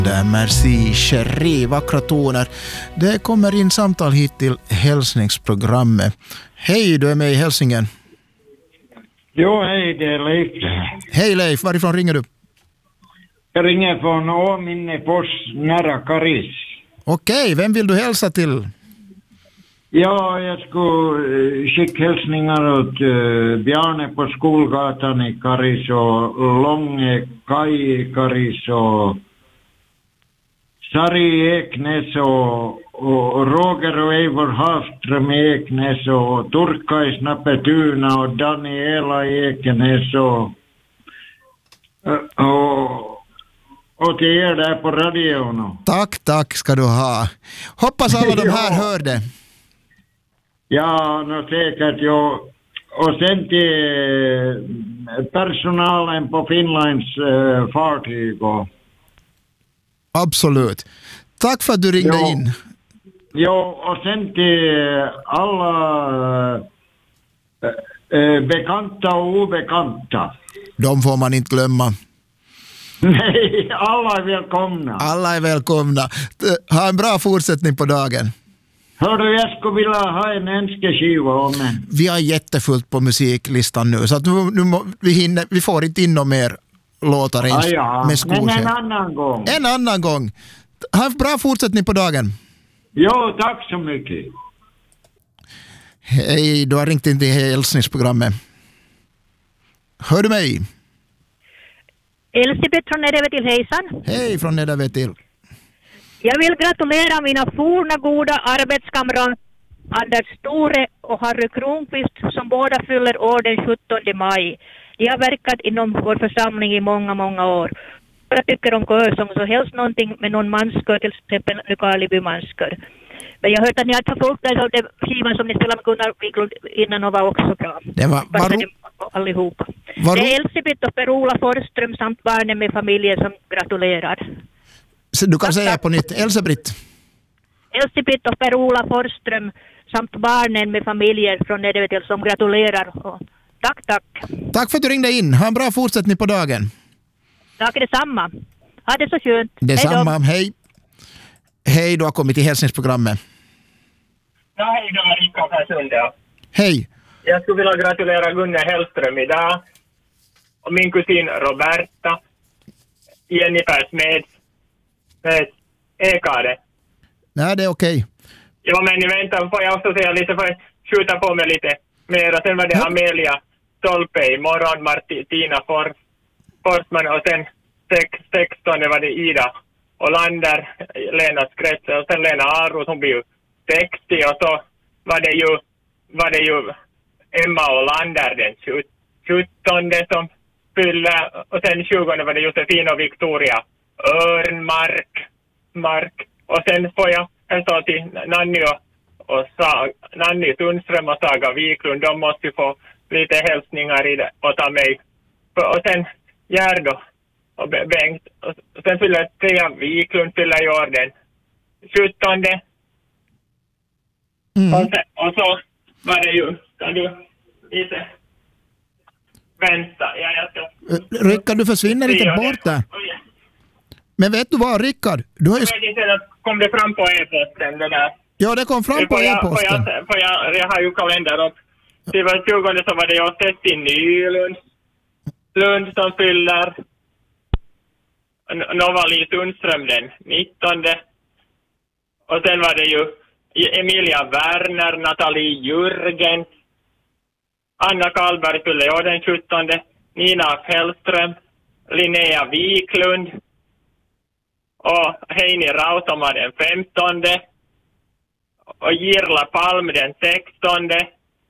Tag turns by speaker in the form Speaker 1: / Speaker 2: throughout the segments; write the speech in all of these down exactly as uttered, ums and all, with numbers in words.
Speaker 1: Merci, Cherie, vackra toner. Det kommer in samtal hit till hälsningsprogrammet. Hej, du är med i Hälsingen.
Speaker 2: Jo, hej, det är Leif.
Speaker 1: Hej Leif, varifrån ringer du?
Speaker 2: Jag ringer från Åminnefors, nära Karis.
Speaker 1: Okej, vem vill du hälsa till?
Speaker 2: Ja, jag skulle skicka hälsningar åt uh, Bjarne på Skolgatan i Karis och Långe Kaj i Karis och Sari Eknäs och, och Roger och Eivor Hafström i Eknäs och Turka i Snappetuna och Daniela i Ekenäs och, och, och till er där på radion.
Speaker 1: Tack, tack ska du ha. Hoppas alla de här hörde.
Speaker 2: Ja, no, säkert jo. Och sen till personalen på Finlands äh, fartyg och
Speaker 1: absolut. Tack för att du ringde
Speaker 2: jo.
Speaker 1: in.
Speaker 2: Jo, och sen till alla äh, bekanta och obekanta.
Speaker 1: De får man inte glömma.
Speaker 2: Nej, alla är välkomna.
Speaker 1: Alla är välkomna. Ha en bra fortsättning på dagen.
Speaker 2: Hördu, jag skulle vilja ha en önskeskiva om en.
Speaker 1: Vi har jättefullt på musiklistan nu, så att nu, nu må, vi, hinner, vi får inte in någon mer låtar ens
Speaker 2: ah, ja.
Speaker 1: med skor.
Speaker 2: Men en annan gång.
Speaker 1: En annan gång. Ha en bra fortsättning på dagen.
Speaker 2: Jo, tack så mycket.
Speaker 1: Hej, du har ringt in till hälsningsprogrammet. Hör du mig?
Speaker 3: Elisabeth från Nedervetil, hejsan.
Speaker 1: Hej från Nedervetil.
Speaker 3: Jag vill gratulera mina forna goda arbetskamrater Anders Store och Harry Kronqvist som båda fyller år den sjuttonde maj. De har verkat inom vår församling i många, många år. Jag tycker om körsång så helst någonting med någon manskör, till exempel Nykarleby manskör. Men jag har hört att ni har tagit folk där av det skivan som ni spelade med Gunnar Wiklund innan och var också bra.
Speaker 1: Det var, var,
Speaker 3: var allihopa.
Speaker 1: var,
Speaker 3: det är Elisabeth och Per-Ola Forström samt barnen med familjen som gratulerar.
Speaker 1: Du kan säga på nytt, Elsa-Britt.
Speaker 3: Elisabeth och Per-Ola Forström samt barnen med familjer från Nedervetil som gratulerar. Och tack, tack.
Speaker 1: Tack för att du ringde in. Ha en bra fortsättning på dagen.
Speaker 3: Tack detsamma. Ha det så skönt.
Speaker 1: Detsamma, hej. Hej, du har kommit till hälsningsprogrammet.
Speaker 4: Ja, hej, det var Rickard här Sundel.
Speaker 1: Hej.
Speaker 4: Jag skulle vilja gratulera Gunnar Hellström idag. Och min kusin Roberta. Jennifer Smeds. Med Ekade.
Speaker 1: Nej, det är okej. Okay.
Speaker 4: Ja, men ni väntar, får jag också säga lite, får jag skjuta på mig lite mer. Och sen var det ja. Amelia Stolpe i morgon, Martina For, Forsman och sen sexton var det Ida Olander, Lena Skretz och sen Lena Aros, hon blir ju sextio och så var det ju, var det ju Emma Olander den sjuttonde som fyllde och sen tjugonde var det Josefin och Victoria Örnmark Mark. Och sen får jag en så till Nanny och, och Sa, Nanny Sundström och Saga Wiklund, de måste ju få lite hälsningar i det och ta mig. Och sen Gärdo och Bengt. Och sen fyller Thea Wiklund fyller i år den sjuttonde.
Speaker 1: Mm.
Speaker 4: Och, sen, och så var det ju, kan du lite vänta. Ja, jag ska...
Speaker 1: Rickard, du försvinner lite bort där. Men vet du vad, Rickard? Du har ju...
Speaker 4: Jag vet inte, kom det fram på e-posten det där?
Speaker 1: Ja, det kom fram på
Speaker 4: jag,
Speaker 1: e-posten.
Speaker 4: Får jag, får jag, jag har ju kalender upp. Det var tjugonde så var det jag sett i Nylund. Lund som fyller. Novali Sundström den nittonde. Och sen var det ju Emilia Werner, Nathalie Jürgen. Anna Karlberg fyller jag den sjuttonde. Nina Fällström. Linnea Wiklund. Och Heini Rautoma den femtonde. Och Girla Palm den sextonde.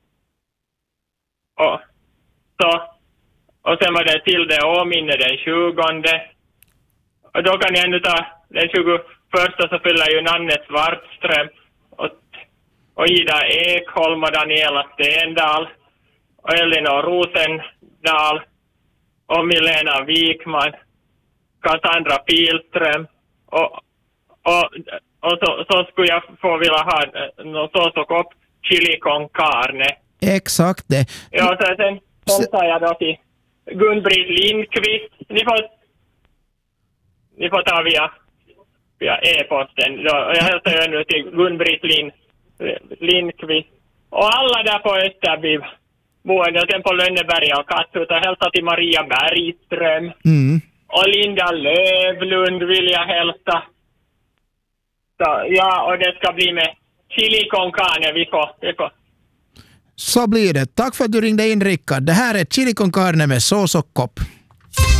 Speaker 4: Och så. Och sen var det till det Åminne den tjugonde. Och då kan jag ändå ta den tjugoförsta så fyller ju Nanne Svartström. Och, och Ida Ekholm och Daniela Stendal. Och Elinor Rosendal. Och Milena Wikman. Cassandra Pilström. Och, och, och så, så skulle jag få vilja ha något sås och kopp chili con carne.
Speaker 1: Exakt det.
Speaker 4: Ja, så sen, sen tar jag då till Gun-Britt Lindqvist. Ni får, ni får ta via via e-posten. Jag hälsar ju nu till Gun-Britt Lind, Lindqvist och alla där på Österby boende och sen på Lönneberga och Kattut och hälsa till Maria Bergström
Speaker 1: Mm.
Speaker 4: och Linda Lövlund vill jag hälsa. Så, ja, och det ska bli med chili con carne. Vi får, vi får.
Speaker 1: Så blir det. Tack för att du ringde in, Rickard. Det här är chili con carne med sås och kopp.